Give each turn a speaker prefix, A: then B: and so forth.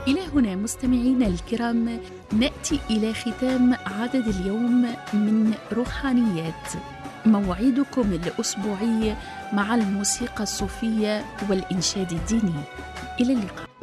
A: إلى هنا مستمعينا الكرام نأتي إلى ختام عدد اليوم من روحانيات، موعدكم الأسبوعي مع الموسيقى الصوفية والإنشاد الديني. إلى اللقاء.